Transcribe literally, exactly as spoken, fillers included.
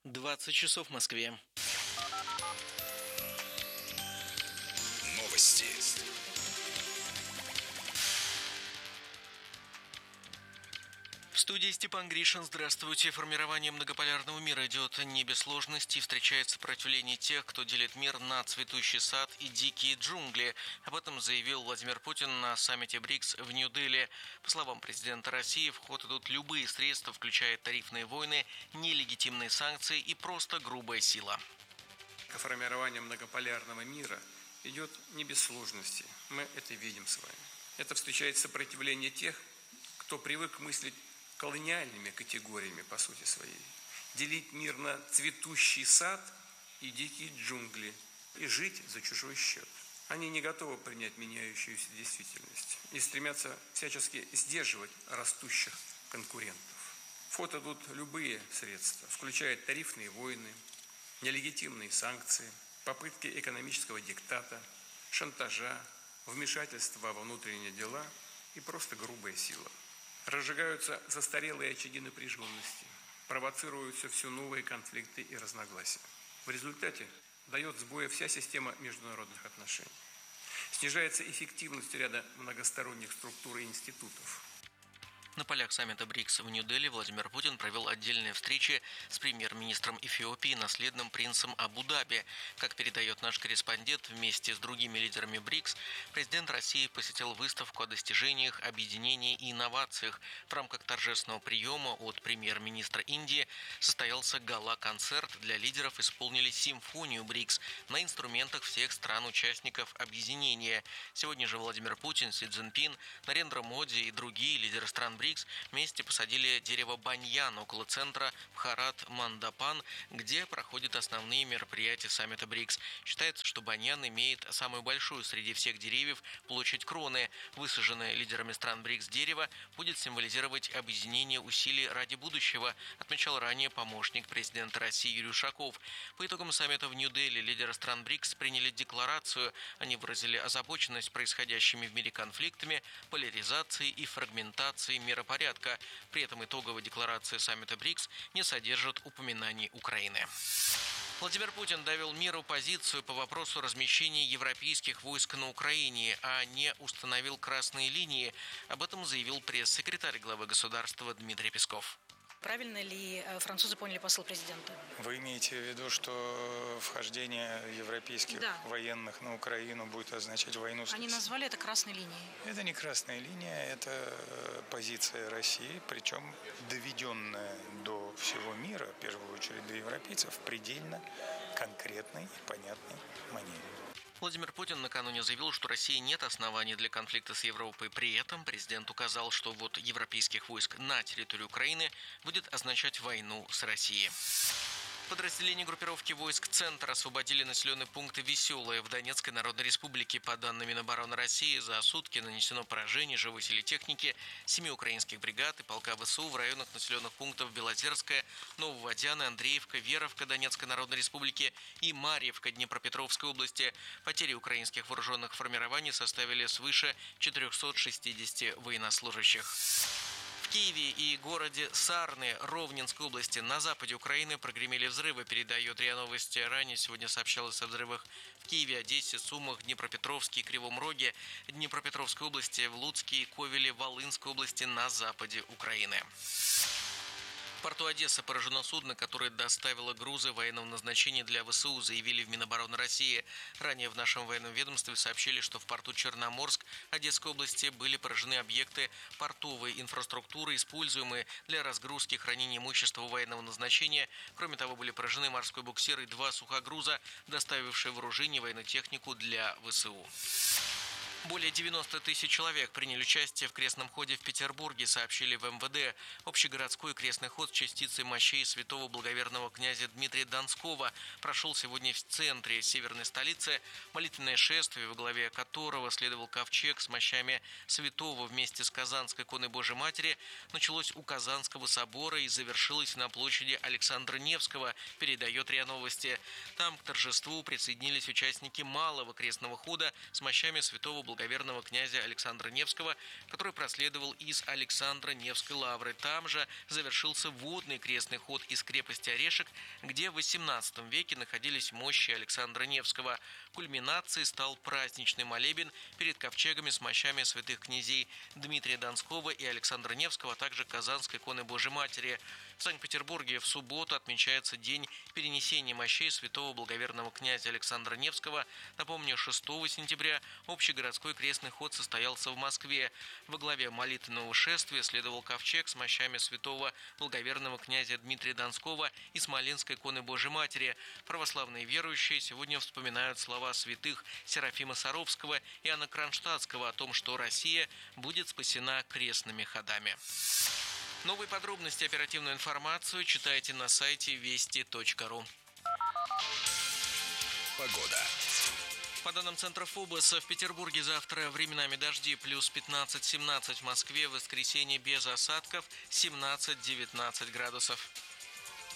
двадцать часов в Москве. Новости. В студии Степан Гришин. Здравствуйте. Формирование многополярного мира идет не без сложностей. Встречает сопротивление тех, кто делит мир на цветущий сад и дикие джунгли. Об этом заявил Владимир Путин на саммите БРИКС в Нью-Дели. По словам президента России, в ход идут любые средства, включая тарифные войны, нелегитимные санкции и просто грубая сила. Формирование многополярного мира идет не без сложностей. Мы это видим с вами. Это встречает сопротивление тех, кто привык мыслить колониальными категориями по сути своей. Делить мир на цветущий сад и дикие джунгли и жить за чужой счет. Они не готовы принять меняющуюся действительность и стремятся всячески сдерживать растущих конкурентов. В ход идут любые средства, включая тарифные войны, нелегитимные санкции, попытки экономического диктата, шантажа, вмешательства во внутренние дела и просто грубая сила. Разжигаются застарелые очаги напряженности, провоцируются все новые конфликты и разногласия. В результате дает сбои вся система международных отношений. Снижается эффективность ряда многосторонних структур и институтов. На полях саммита БРИКС в Нью-Дели Владимир Путин провел отдельные встречи с премьер-министром Эфиопии и наследным принцем Абу-Даби. Как передает наш корреспондент, вместе с другими лидерами БРИКС президент России посетил выставку о достижениях, объединении и инновациях. В рамках торжественного приема от премьер-министра Индии состоялся гала-концерт. Для лидеров исполнили симфонию БРИКС на инструментах всех стран-участников объединения. Сегодня же Владимир Путин, Си Цзиньпин, Нарендра Моди и другие лидеры стран БРИКС вместе посадили дерево баньян около центра Бхарат-Мандапан, где проходят основные мероприятия саммита БРИКС. Считается, что баньян имеет самую большую среди всех деревьев площадь кроны. Высаженное лидерами стран БРИКС дерево будет символизировать объединение усилий ради будущего, отмечал ранее помощник президента России Юрий Ушаков. По итогам саммита в Нью-Дели лидеры стран БРИКС приняли декларацию. Они выразили озабоченность происходящими в мире конфликтами, поляризацией и фрагментацией мира порядка. При этом итоговая декларация саммита БРИКС не содержит упоминаний Украины. Владимир Путин довел миру позицию по вопросу размещения европейских войск на Украине, а не установил красные линии. Об этом заявил пресс-секретарь главы государства Дмитрий Песков. Правильно ли французы поняли посыл президента? Вы имеете в виду, что вхождение европейских да. военных на Украину будет означать войну с... Они назвали это красной линией. Это не красная линия, это позиция России, причем доведенная до всего мира, в первую очередь до европейцев, в предельно конкретной и понятной манере. Владимир Путин накануне заявил, что России нет оснований для конфликта с Европой. При этом президент указал, что ввод европейских войск на территорию Украины будет означать войну с Россией. Подразделения группировки войск «Центр» освободили населенные пункты Веселое в Донецкой Народной Республике. По данным Минобороны России, за сутки нанесено поражение живой силе техники семи украинских бригад и полка ВСУ в районах населенных пунктов Белозерская, Нововодяны, Андреевка, Веровка Донецкой Народной Республики и Марьевка Днепропетровской области. Потери украинских вооруженных формирований составили свыше четырехсот шестидесяти военнослужащих. В Киеве и городе Сарны Ровненской области на западе Украины прогремели взрывы, передает РИА Новости. Ранее сегодня сообщалось о взрывах в Киеве, Одессе, Сумах, Днепропетровске и Кривом Роге, Днепропетровской области, в Луцке и Ковеле, Волынской области на западе Украины. В порту Одессы поражено судно, которое доставило грузы военного назначения для ВСУ, заявили в Минобороны России. Ранее в нашем военном ведомстве сообщили, что в порту Черноморск Одесской области были поражены объекты портовой инфраструктуры, используемые для разгрузки и хранения имущества военного назначения. Кроме того, были поражены морской буксир и два сухогруза, доставившие вооружение и военную технику для ВСУ. Более девяноста тысяч человек приняли участие в крестном ходе в Петербурге, сообщили в эм вэ дэ. Общегородской крестный ход с частицей мощей святого благоверного князя Дмитрия Донского прошел сегодня в центре северной столицы. Молитвенное шествие, во главе которого следовал ковчег с мощами святого вместе с Казанской иконой Божией Матери, началось у Казанского собора и завершилось на площади Александра Невского, передает РИА Новости. Там к торжеству присоединились участники малого крестного хода с мощами святого благоверного князя Александра Невского, который проследовал из Александра Невской лавры. Там же завершился водный крестный ход из крепости Орешек, где в восемнадцатом веке находились мощи Александра Невского. Кульминацией стал праздничный молебен перед ковчегами с мощами святых князей Дмитрия Донского и Александра Невского, а также Казанской иконы Божией Матери. В Санкт-Петербурге в субботу отмечается день перенесения мощей святого благоверного князя Александра Невского. Напомню, шестого сентября общегородской крестный ход состоялся в Москве. Во главе молитвенного шествия следовал ковчег с мощами святого благоверного князя Дмитрия Донского и Смоленской иконы Божией Матери. Православные верующие сегодня вспоминают слова святых Серафима Саровского и Иоанна Кронштадтского о том, что Россия будет спасена крестными ходами. Новые подробности, оперативную информацию читайте на сайте вести точка ру. Погода. По данным Центра ФОБОСа, в Петербурге завтра временами дожди плюс пятнадцать-семнадцать, в Москве в воскресенье без осадков семнадцать-девятнадцать градусов.